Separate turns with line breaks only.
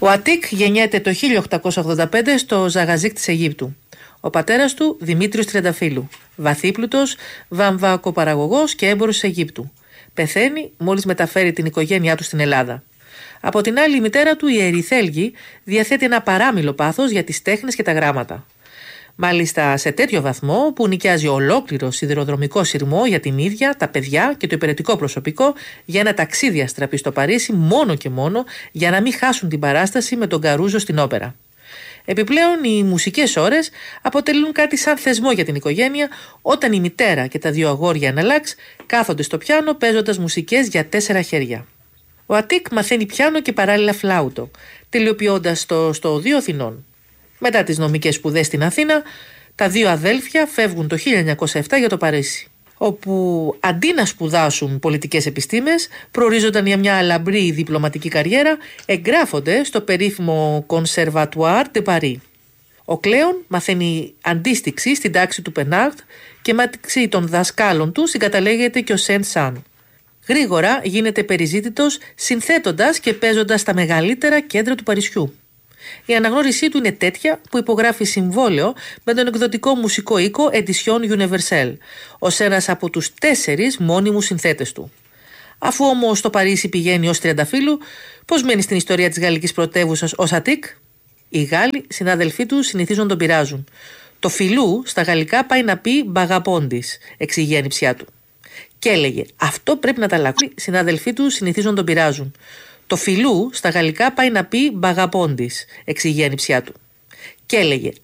Ο Αττίκ γεννιέται το 1885 στο Ζαγαζίκ της Αιγύπτου. Ο πατέρας του, Δημήτριος Τριανταφύλου, βαθύπλουτος, βαμβακοπαραγωγός και έμπορος της Αιγύπτου. Πεθαίνει μόλις μεταφέρει την οικογένειά του στην Ελλάδα. Από την άλλη, η μητέρα του, η Ερυθέλγη, διαθέτει ένα παράμιλο πάθος για τις τέχνες και τα γράμματα. Μάλιστα σε τέτοιο βαθμό που νοικιάζει ολόκληρο σιδηροδρομικό σειρμό για την ίδια, τα παιδιά και το υπηρετικό προσωπικό για ένα ταξίδι αστραπή στο Παρίσι μόνο και μόνο για να μην χάσουν την παράσταση με τον Καρούζο στην όπερα. Επιπλέον, οι μουσικές ώρες αποτελούν κάτι σαν θεσμό για την οικογένεια όταν η μητέρα και τα δύο αγόρια εναλλάξ κάθονται στο πιάνο παίζοντας μουσικές για 4 χέρια. Ο Αττίκ μαθαίνει πιάνο και παράλληλα φλάουτο, τελειοποιώντας το στο Οδείο Αθηνών. Μετά τις νομικές σπουδές στην Αθήνα, τα δύο αδέλφια φεύγουν το 1907 για το Παρίσι, όπου αντί να σπουδάσουν πολιτικές επιστήμες, προορίζονταν για μια λαμπρή διπλωματική καριέρα, εγγράφονται στο περίφημο Conservatoire de Paris. Ο Κλέον μαθαίνει αντίστοιξη στην τάξη του Πενάρτ και μεταξύ των δασκάλων του συγκαταλέγεται και ο Σεντ Σαν. Γρήγορα γίνεται περιζήτητος συνθέτοντας και παίζοντας στα μεγαλύτερα κέντρα του Παρισιού. Η αναγνώρισή του είναι τέτοια που υπογράφει συμβόλαιο με τον εκδοτικό μουσικό οίκο Edition Universelle, ως ένας από τους 4 μόνιμους συνθέτες του. Αφού όμως στο Παρίσι πηγαίνει ως Τριανταφύλου, πώς μένει στην ιστορία της γαλλικής πρωτεύουσας ως Αττίκ? Οι Γάλλοι συνάδελφοί του συνηθίζουν να τον πειράζουν. Το φιλού στα γαλλικά πάει να πει μπαγαπόντης, εξηγεί η ανιψιά του. Και έλεγε: αυτό πρέπει να τα αλλάξουν. Οι συνάδελφοί του συνηθίζουν να τον πειράζουν. Το φιλού στα γαλλικά πάει να πει μπαγαπόντης, εξηγεί η ανιψιά του. Και έλεγε: